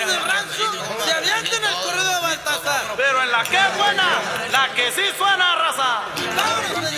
perros del rancho se avienten el corrido de Baltasar. Pero en la que es buena, la que sí suena, raza. ¡Vámonos!